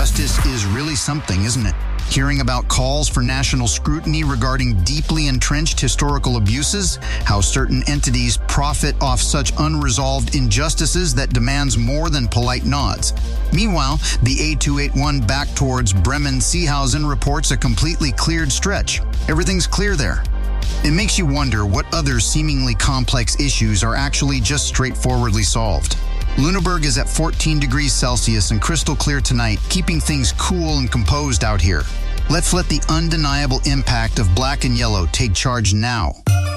Justice is really something, isn't it? Hearing about calls for national scrutiny regarding deeply entrenched historical abuses, how certain entities profit off such unresolved injustices that demands more than polite nods. Meanwhile, the A281 back towards Bremen-Seehausen reports a completely cleared stretch. Everything's clear there. It makes you wonder what other seemingly complex issues are actually just straightforwardly solved. Lüneburg is at 14 degrees Celsius and crystal clear tonight, keeping things cool and composed out here. Let's let the undeniable impact of black and yellow take charge now.